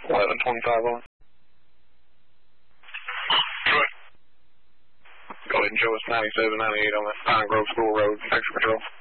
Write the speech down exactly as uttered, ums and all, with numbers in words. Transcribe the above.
eleven twenty-five on. Go ahead and show us ninety-seven ninety-eight on the Pine Grove School Road, extra patrol.